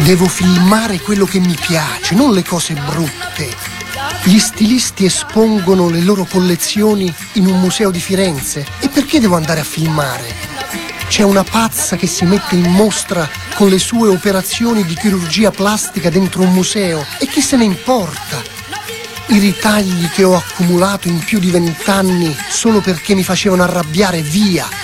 Devo filmare quello che mi piace, non le cose brutte. Gli stilisti espongono le loro collezioni in un museo di Firenze. E perché devo andare a filmare? C'è una pazza che si mette in mostra con le sue operazioni di chirurgia plastica dentro un museo. E chi se ne importa? I ritagli che ho accumulato in più di 20 anni solo perché mi facevano arrabbiare, via!